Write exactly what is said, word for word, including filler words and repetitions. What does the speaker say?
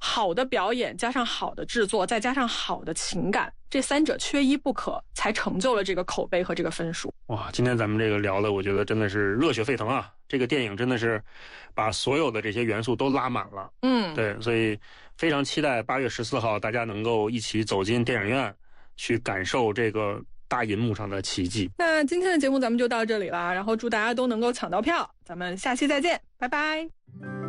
好的表演加上好的制作，再加上好的情感，这三者缺一不可，才成就了这个口碑和这个分数。 哇，今天咱们这个聊的，我觉得真的是热血沸腾啊！这个电影真的是把所有的这些元素都拉满了。 嗯， 对，所以非常期待八月十四号大家能够一起走进电影院，去感受这个大银幕上的奇迹。 那今天的节目咱们就到这里了，然后祝大家都能够抢到票，咱们下期再见，拜拜。